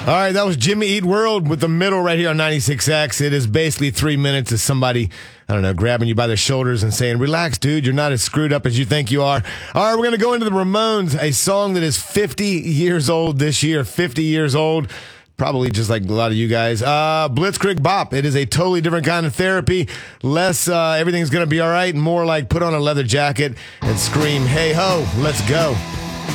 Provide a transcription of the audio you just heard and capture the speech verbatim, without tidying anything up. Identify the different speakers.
Speaker 1: All right, that was Jimmy Eat World with the middle right here on ninety-six X. It is basically three minutes of somebody, I don't know, grabbing you by the shoulders and saying, relax, dude, you're not as screwed up as you think you are. All right, we're going to go into the Ramones, a song that is fifty years old this year, fifty years old. Probably just like a lot of you guys. Uh, Blitzkrieg Bop. It is a totally different kind of therapy. Less, uh, everything's going to be all right, and more like put on a leather jacket and scream, hey ho, let's go.